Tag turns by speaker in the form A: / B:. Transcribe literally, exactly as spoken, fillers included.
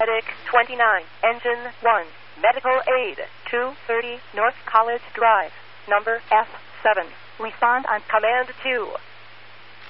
A: Paramedic twenty-nine, Engine one, Medical Aid two thirty North College Drive, number F seven. Respond on Command two.